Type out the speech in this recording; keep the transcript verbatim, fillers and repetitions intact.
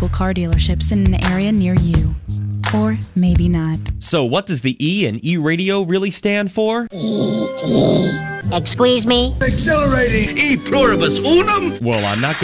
local car dealerships in an area near you. Or maybe not. So what does the E in E-radio really stand for? Excuse me? Accelerating. E pluribus unum. Well, I'm not